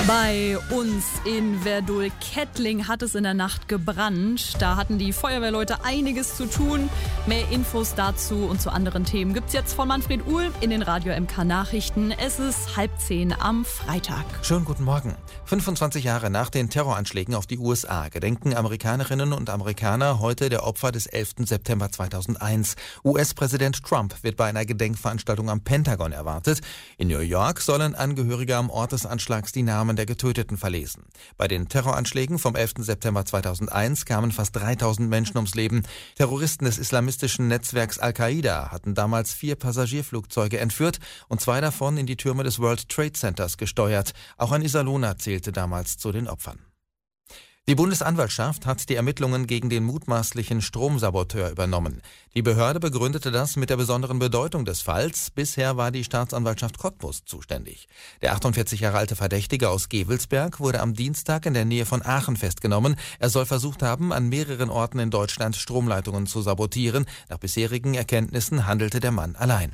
Bei uns in Verdol-Kettling hat es in der Nacht gebrannt. Da hatten die Feuerwehrleute einiges zu tun. Mehr Infos dazu und zu anderen Themen gibt's jetzt von Manfred Uhl in den Radio MK Nachrichten. Es ist 9:30 am Freitag. Schönen guten Morgen. 25 Jahre nach den Terroranschlägen auf die USA gedenken Amerikanerinnen und Amerikaner heute der Opfer des 11. September 2001. US-Präsident Trump wird bei einer Gedenkveranstaltung am Pentagon erwartet. In New York sollen Angehörige am Ort des Anschlags die Namen der Getöteten verlesen. Bei den Terroranschlägen vom 11. September 2001 kamen fast 3000 Menschen ums Leben. Terroristen des islamistischen Netzwerks Al-Qaida hatten damals 4 Passagierflugzeuge entführt und 2 davon in die Türme des World Trade Centers gesteuert. Auch ein Iserlohner zählte damals zu den Opfern. Die Bundesanwaltschaft hat die Ermittlungen gegen den mutmaßlichen Stromsaboteur übernommen. Die Behörde begründete das mit der besonderen Bedeutung des Falls. Bisher war die Staatsanwaltschaft Cottbus zuständig. Der 48 Jahre alte Verdächtige aus Gevelsberg wurde am Dienstag in der Nähe von Aachen festgenommen. Er soll versucht haben, an mehreren Orten in Deutschland Stromleitungen zu sabotieren. Nach bisherigen Erkenntnissen handelte der Mann allein.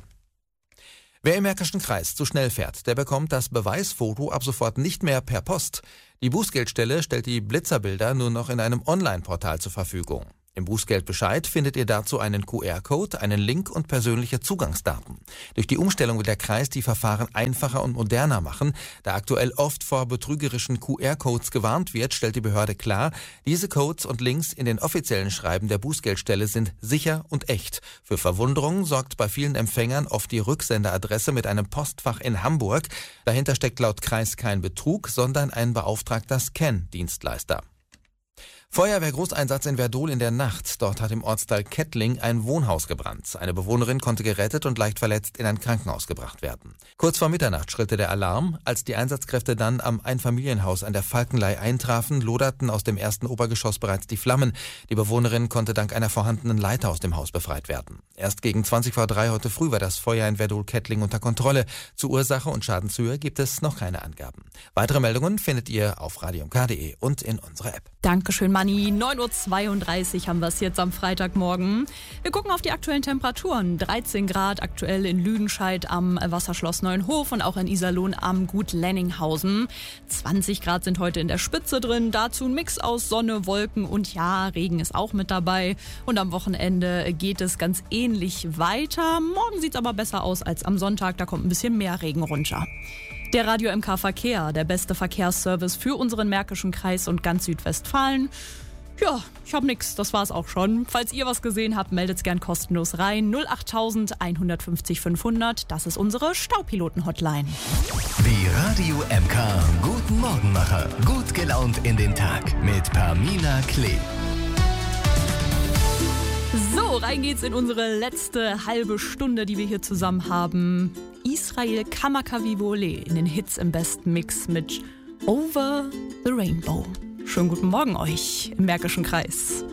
Wer im Märkischen Kreis zu schnell fährt, der bekommt das Beweisfoto ab sofort nicht mehr per Post. Die Bußgeldstelle stellt die Blitzerbilder nur noch in einem Online-Portal zur Verfügung. Im Bußgeldbescheid findet ihr dazu einen QR-Code, einen Link und persönliche Zugangsdaten. Durch die Umstellung will der Kreis die Verfahren einfacher und moderner machen. Da aktuell oft vor betrügerischen QR-Codes gewarnt wird, stellt die Behörde klar, diese Codes und Links in den offiziellen Schreiben der Bußgeldstelle sind sicher und echt. Für Verwunderung sorgt bei vielen Empfängern oft die Rücksenderadresse mit einem Postfach in Hamburg. Dahinter steckt laut Kreis kein Betrug, sondern ein beauftragter Scan-Dienstleister. Feuerwehrgroßeinsatz in Verdol in der Nacht. Dort hat im Ortsteil Kettling ein Wohnhaus gebrannt. Eine Bewohnerin konnte gerettet und leicht verletzt in ein Krankenhaus gebracht werden. Kurz vor Mitternacht schrillte der Alarm. Als die Einsatzkräfte dann am Einfamilienhaus an der Falkenlei eintrafen, loderten aus dem ersten Obergeschoss bereits die Flammen. Die Bewohnerin konnte dank einer vorhandenen Leiter aus dem Haus befreit werden. Erst gegen 3:20 heute früh war das Feuer in Verdol-Kettling unter Kontrolle. Zur Ursache und Schadenshöhe gibt es noch keine Angaben. Weitere Meldungen findet ihr auf radiomk.de und in unserer App. Dankeschön, Manni. 9:32 haben wir es jetzt am Freitagmorgen. Wir gucken auf die aktuellen Temperaturen. 13 Grad aktuell in Lüdenscheid am Wasserschloss Neuenhof und auch in Iserlohn am Gut Lenninghausen. 20 Grad sind heute in der Spitze drin. Dazu ein Mix aus Sonne, Wolken und ja, Regen ist auch mit dabei. Und am Wochenende geht es ganz ähnlich weiter. Morgen sieht es aber besser aus als am Sonntag. Da kommt ein bisschen mehr Regen runter. Der Radio MK Verkehr, der beste Verkehrsservice für unseren Märkischen Kreis und ganz Südwestfalen. Ja, ich habe nix, das war's auch schon. Falls ihr was gesehen habt, meldet's gern kostenlos rein. 08000 150 500, das ist unsere Staupiloten-Hotline. Die Radio MK Guten Morgenmacher. Gut gelaunt in den Tag mit Pamina Klee. So, rein geht's in unsere letzte halbe Stunde, die wir hier zusammen haben. Israel Kamakawiwo'ole in den Hits im besten Mix mit Over the Rainbow. Schönen guten Morgen euch im Märkischen Kreis.